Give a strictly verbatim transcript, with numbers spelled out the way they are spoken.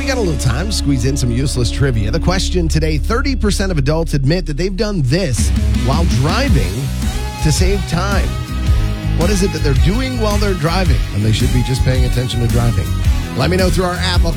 got a little time to squeeze in some useless trivia. The question today, thirty percent of adults admit that they've done this while driving to save time. What is it that they're doing while they're driving? And they should be just paying attention to driving. Let me know through our app. I'll